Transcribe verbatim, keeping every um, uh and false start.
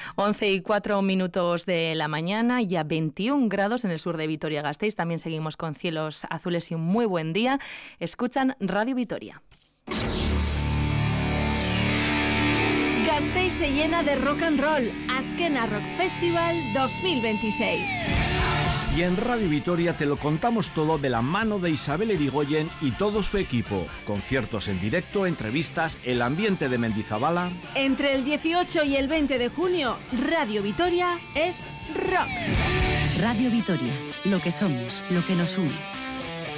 once y cuatro minutos de la mañana, ya veintiún grados en el sur de Vitoria-Gasteiz. También seguimos con cielos azules y un muy buen día. Escuchan Radio Vitoria. Gasteiz se llena de rock and roll. Azkena Rock Festival dos mil veintiséis. Y en Radio Vitoria te lo contamos todo de la mano de Isabel Erigoyen y todo su equipo. Conciertos en directo, entrevistas, el ambiente de Mendizabala. Entre el dieciocho y el veinte de junio, Radio Vitoria es rock. Radio Vitoria, lo que somos, lo que nos une.